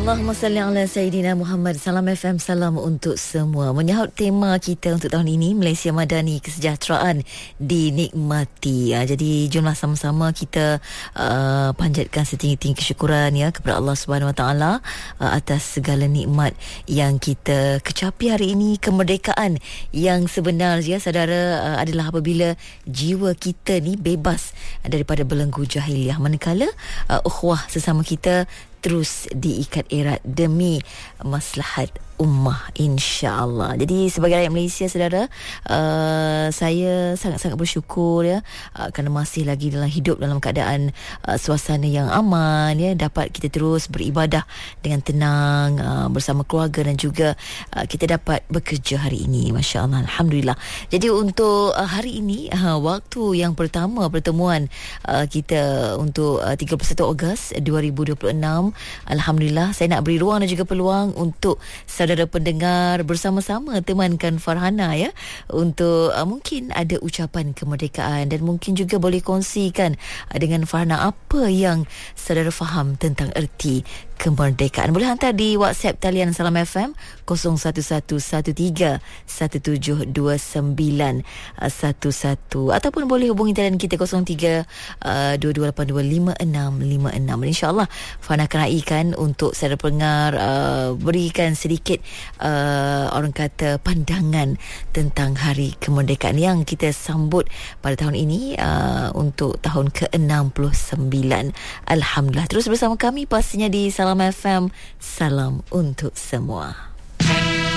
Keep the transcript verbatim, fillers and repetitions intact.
Allahumma salli ala Sayyidina Muhammad. Salam F M, salam untuk semua. Menyahut tema kita untuk tahun ini, Malaysia Madani, kesejahteraan dinikmati. Ha, jadi jomlah sama-sama kita uh, panjatkan setinggi-tinggi kesyukuran ya kepada Allah Subhanahu Wa Taala uh, atas segala nikmat yang kita kecapi hari ini. Kemerdekaan yang sebenar ya saudara uh, adalah apabila jiwa kita ni bebas daripada belenggu jahiliah, manakala uh, ukhuwah sesama kita terus diikat erat demi maslahat ummah, insya-Allah. Jadi sebagai rakyat Malaysia saudara, uh, saya sangat-sangat bersyukur ya uh, kerana masih lagi dalam hidup dalam keadaan uh, suasana yang aman ya, dapat kita terus beribadah dengan tenang uh, bersama keluarga dan juga uh, kita dapat bekerja hari ini, masya-Allah, alhamdulillah. Jadi untuk uh, hari ini uh, waktu yang pertama pertemuan uh, kita untuk uh, tiga puluh satu Ogos dua ribu dua puluh enam, alhamdulillah saya nak beri ruang dan juga peluang untuk saudara pendengar bersama-sama temankan Farhana ya, untuk uh, mungkin ada ucapan kemerdekaan dan mungkin juga boleh kongsikan uh, dengan Farhana apa yang saudara faham tentang erti kemerdekaan. Boleh hantar di WhatsApp talian Salam F M kosong satu satu satu tiga satu tujuh dua sembilan satu satu ataupun boleh hubungi talian kita kosong tiga dua dua lapan dua lima enam lima enam. InsyaAllah Farhana akan raikan untuk saudara pendengar, uh, berikan sedikit uh, orang kata pandangan tentang Hari Kemerdekaan yang kita sambut pada tahun ini uh, untuk tahun ke enam puluh sembilan. Alhamdulillah. Terus bersama kami pastinya di Salam F M, salam untuk semua.